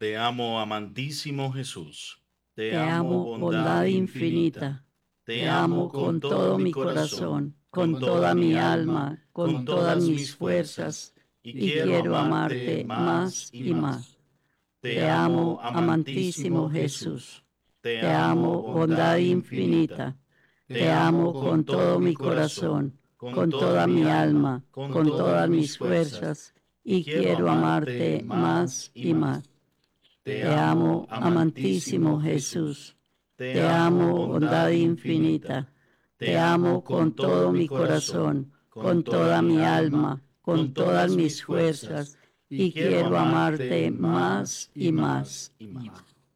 Te amo, amantísimo Jesús. Te Te amo, amo, bondad bondad infinita. infinita. Te Te amo amo con con todo todo mi mi corazón, corazón, con con toda toda mi mi alma, alma, con con todas todas mis mis fuerzas, fuerzas, y y quiero quiero amarte amarte más más y y más. más. Te Te amo, amo, amantísimo amantísimo Jesús. Jesús. Te Te amo, amo, bondad bondad infinita. infinita. Te Te amo amo con con todo todo mi mi corazón, corazón, con con toda toda mi mi alma, alma, con con todas todas mis mis fuerzas, fuerzas, y y quiero quiero amarte amarte más más y y más. más. Te Te amo, amo, amantísimo amantísimo Jesús. Jesús. Te Te amo, amo, bondad bondad infinita. infinita. Te Te amo amo con con todo todo mi mi corazón, corazón, con con toda toda mi mi alma, alma, con con todas todas mis mis fuerzas, fuerzas, y y quiero quiero amarte amarte más más y y más más. y más.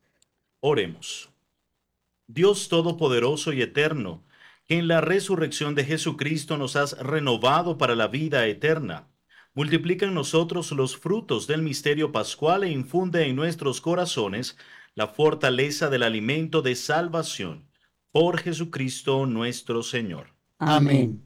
Oremos. Dios Todopoderoso y Eterno, que en la resurrección de Jesucristo nos has renovado para la vida eterna. Multiplica en nosotros los frutos del misterio pascual e infunde en nuestros corazones la fortaleza del alimento de salvación. Por Jesucristo nuestro Señor. Amén.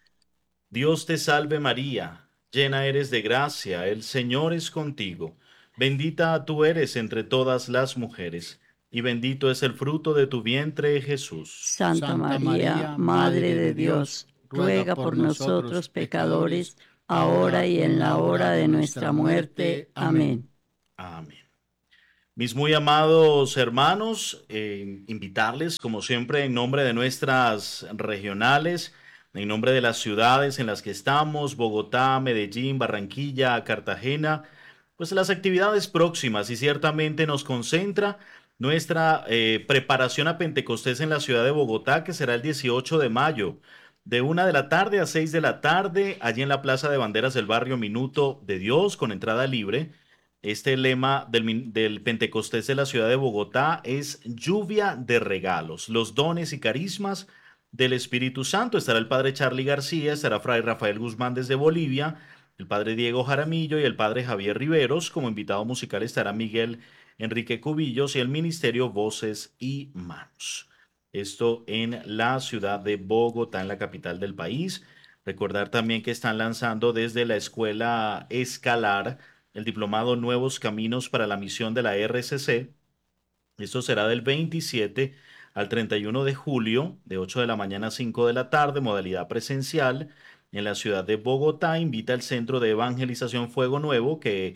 Dios te salve María, llena eres de gracia, el Señor es contigo. Bendita tú eres entre todas las mujeres, y bendito es el fruto de tu vientre, Jesús. Santa María, Madre de Dios, ruega por nosotros pecadores, ahora y en la hora de nuestra muerte. Amén. Amén. Mis muy amados hermanos, invitarles, como siempre, en nombre de nuestras regionales, en nombre de las ciudades en las que estamos, Bogotá, Medellín, Barranquilla, Cartagena, pues las actividades próximas y ciertamente nos concentra nuestra preparación a Pentecostés en la ciudad de Bogotá, que será el 18 de mayo, de 1 de la tarde a 6 de la tarde, allí en la Plaza de Banderas del barrio Minuto de Dios, con entrada libre. Este lema del Pentecostés de la ciudad de Bogotá es lluvia de regalos, los dones y carismas del Espíritu Santo. Estará el padre Charlie García, estará Fray Rafael Guzmán desde Bolivia, el padre Diego Jaramillo y el padre Javier Riveros. Como invitado musical estará Miguel Enrique Cubillos y el ministerio Voces y Manos. Esto en la ciudad de Bogotá, en la capital del país. Recordar también que están lanzando desde la escuela Escalar el diplomado Nuevos Caminos para la Misión de la RCC. Esto será del 27 al 31 de julio, de 8 de la mañana a 5 de la tarde, modalidad presencial, en la ciudad de Bogotá. Invita al Centro de Evangelización Fuego Nuevo, que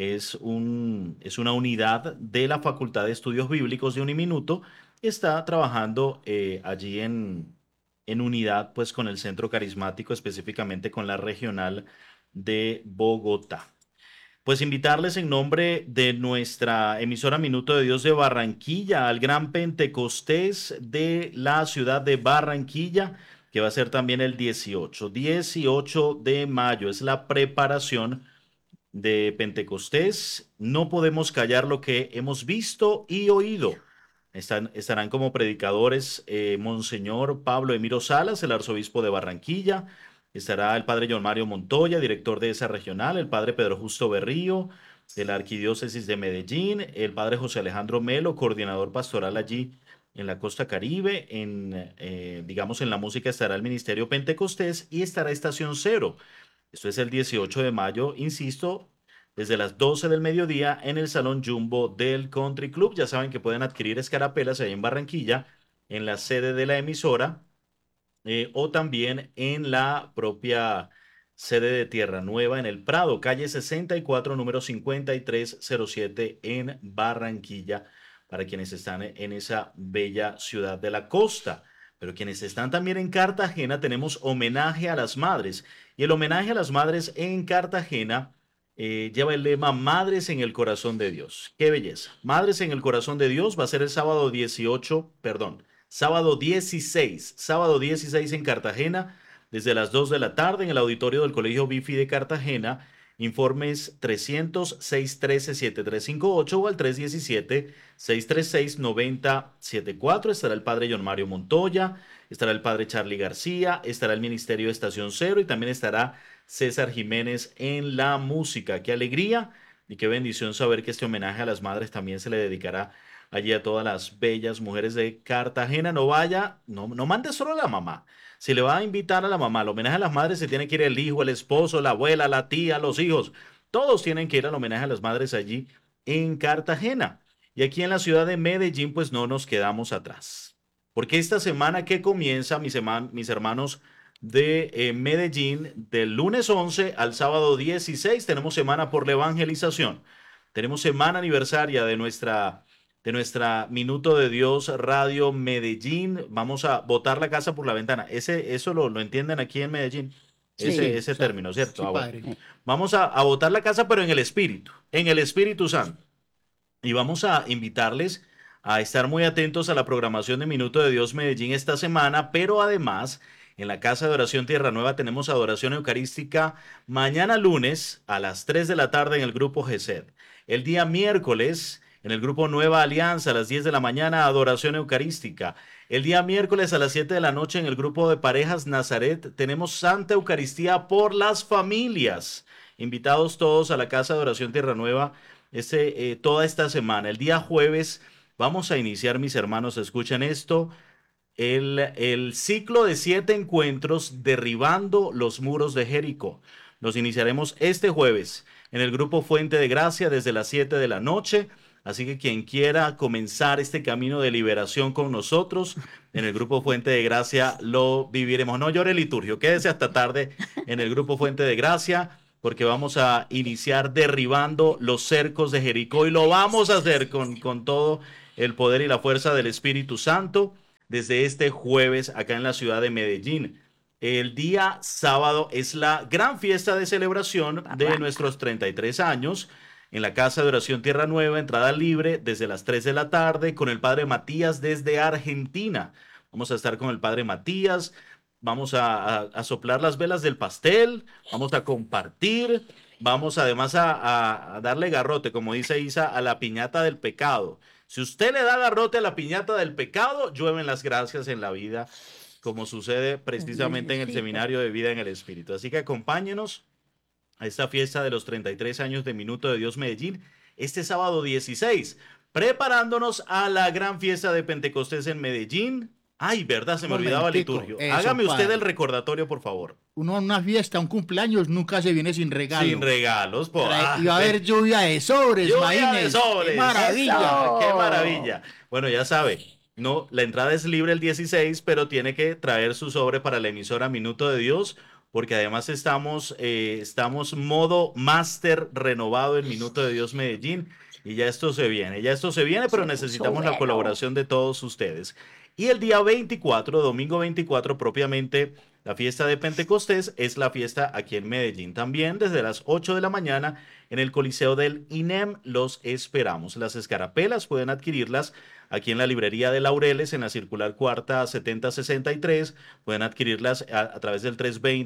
es una unidad de la Facultad de Estudios Bíblicos de Uniminuto. Está trabajando allí en unidad pues con el Centro Carismático, específicamente con la regional de Bogotá. Pues invitarles en nombre de nuestra emisora Minuto de Dios de Barranquilla al Gran Pentecostés de la ciudad de Barranquilla, que va a ser también el 18 de mayo. Es la preparación de Pentecostés. No podemos callar lo que hemos visto y oído. Estarán como predicadores Monseñor Pablo Emiro Salas, el arzobispo de Barranquilla. Estará el padre John Mario Montoya, director de esa regional, el padre Pedro Justo Berrío, de la Arquidiócesis de Medellín, el padre José Alejandro Melo, coordinador pastoral allí en la costa Caribe. Digamos, en la música estará el Ministerio Pentecostés y estará Estación Cero. Esto es el 18 de mayo, insisto, desde las 12 del mediodía en el Salón Jumbo del Country Club. Ya saben que pueden adquirir escarapelas ahí en Barranquilla, en la sede de la emisora, o también en la propia sede de Tierra Nueva en el Prado, calle 64, número 5307 en Barranquilla, para quienes están en esa bella ciudad de la costa. Pero quienes están también en Cartagena, tenemos homenaje a las madres. Y el homenaje a las madres en Cartagena lleva el lema Madres en el Corazón de Dios. ¡Qué belleza! Madres en el Corazón de Dios va a ser el sábado 18, perdón, sábado 16 en Cartagena, desde las 2 de la tarde en el auditorio del Colegio Bifi de Cartagena. Informes 300-613-7358 o al 317-636-9074. Estará el padre John Mario Montoya, estará el padre Charlie García, estará el Ministerio de Estación Cero y también estará César Jiménez en la música. Qué alegría y qué bendición saber que este homenaje a las madres también se le dedicará allí a todas las bellas mujeres de Cartagena. No vaya, no mande solo a la mamá. Si le va a invitar a la mamá al homenaje a las madres, se tiene que ir el hijo, el esposo, la abuela, la tía, los hijos. Todos tienen que ir al homenaje a las madres allí en Cartagena. Y aquí en la ciudad de Medellín, pues no nos quedamos atrás. Porque esta semana que comienza, mis hermanos de Medellín, del lunes 11 al sábado 16, tenemos semana por la evangelización. Tenemos semana aniversaria de nuestra Minuto de Dios Radio Medellín. Vamos a botar la casa por la ventana. Eso lo entienden aquí en Medellín. Ese término, ¿cierto? Sí, padre. Bueno. Vamos a botar la casa, pero en el Espíritu Santo. Y vamos a invitarles a estar muy atentos a la programación de Minuto de Dios Medellín esta semana, pero además en la Casa de Oración Tierra Nueva tenemos adoración eucarística mañana lunes a las 3 de la tarde en el grupo GESED. El día miércoles en el grupo Nueva Alianza a las 10 de la mañana adoración eucarística. El día miércoles a las 7 de la noche en el grupo de parejas Nazaret tenemos Santa Eucaristía por las familias. Invitados todos a la Casa de Oración Tierra Nueva toda esta semana. El día jueves vamos a iniciar, mis hermanos, escuchen esto, el ciclo de 7 encuentros derribando los muros de Jericó. Los iniciaremos este jueves en el grupo Fuente de Gracia desde las 7 de la noche. Así que quien quiera comenzar este camino de liberación con nosotros, en el grupo Fuente de Gracia lo viviremos. No llore liturgio, quédese hasta tarde en el grupo Fuente de Gracia, porque vamos a iniciar derribando los cercos de Jericó y lo vamos a hacer con todo el poder y la fuerza del Espíritu Santo desde este jueves acá en la ciudad de Medellín. El día sábado es la gran fiesta de celebración de nuestros 33 años en la Casa de Oración Tierra Nueva, entrada libre desde las 3 de la tarde con el Padre Matías desde Argentina. Vamos a estar con el Padre Matías. Vamos a soplar las velas del pastel, vamos a compartir, vamos además a darle garrote, como dice Isa, a la piñata del pecado. Si usted le da garrote a la piñata del pecado, llueven las gracias en la vida, como sucede precisamente en el Seminario de Vida en el Espíritu. Así que acompáñenos a esta fiesta de los 33 años de Minuto de Dios Medellín, este sábado 16, preparándonos a la gran fiesta de Pentecostés en Medellín. Ay, verdad, se me olvidaba el liturgio. Hágame usted el recordatorio, por favor. Uno en una fiesta, un cumpleaños, nunca se viene sin regalos. Sin regalos, po. Y va a haber lluvia de sobres, lluvia de sobres. ¡Qué maravilla! ¡Qué maravilla! Bueno, ya sabe, no, la entrada es libre el 16, pero tiene que traer su sobre para la emisora Minuto de Dios, porque además estamos modo máster renovado en Minuto de Dios Medellín, y ya esto se viene, pero necesitamos la colaboración de todos ustedes. Y el día 24, domingo 24, propiamente la fiesta de Pentecostés es la fiesta aquí en Medellín. También desde las 8 de la mañana en el Coliseo del INEM los esperamos. Las escarapelas pueden adquirirlas aquí en la librería de Laureles, en la circular cuarta 7063. Pueden adquirirlas a través del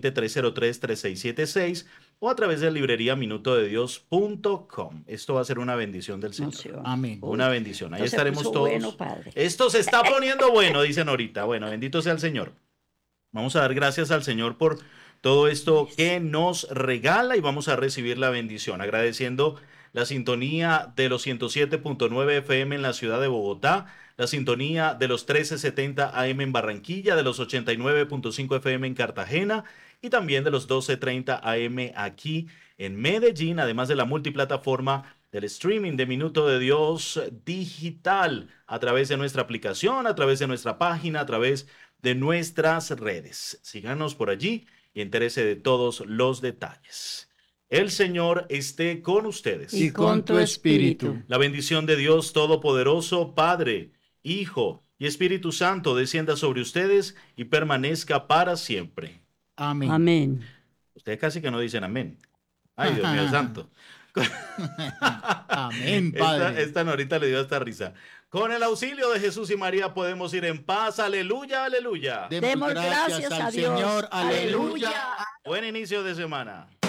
320-303-3676 o a través de libreriaminutodedios.com. Esto va a ser una bendición del Señor. Amén. Una bendición. Ahí estaremos todos. Bueno, esto se está poniendo bueno, dicen ahorita. Bueno, bendito sea el Señor. Vamos a dar gracias al Señor por todo esto que nos regala y vamos a recibir la bendición, agradeciendo la sintonía de los 107.9 FM en la ciudad de Bogotá, la sintonía de los 1370 AM en Barranquilla, de los 89.5 FM en Cartagena y también de los 1230 AM aquí en Medellín, además de la multiplataforma del streaming de Minuto de Dios digital a través de nuestra aplicación, a través de nuestra página, a través de nuestras redes. Síganos por allí y entérese de todos los detalles. El Señor esté con ustedes. Y con tu espíritu. La bendición de Dios Todopoderoso, Padre, Hijo y Espíritu Santo descienda sobre ustedes y permanezca para siempre. Amén. Amén. Ustedes casi que no dicen amén. Ay, Dios mío santo. Amén, Padre. Esta Norita le dio esta risa. Con el auxilio de Jesús y María podemos ir en paz. Aleluya, aleluya. Demos gracias a Dios. Señor. Aleluya. Buen inicio de semana.